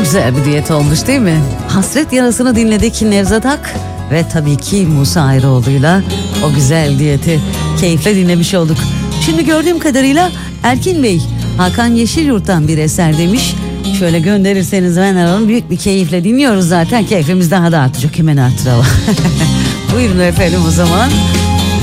Güzel bir diyet olmuş değil mi? Hasret yarasını dinledik Nevzat Ak ve tabii ki Musa Ayrıoğlu'yla o güzel diyeti keyifle dinlemiş olduk. Şimdi gördüğüm kadarıyla Erkin Bey Hakan Yeşilyurt'tan bir eser demiş. Şöyle gönderirseniz ben alalım, büyük bir keyifle dinliyoruz zaten, keyfimiz daha da artacak, hemen artıralım. Buyurun efendim o zaman.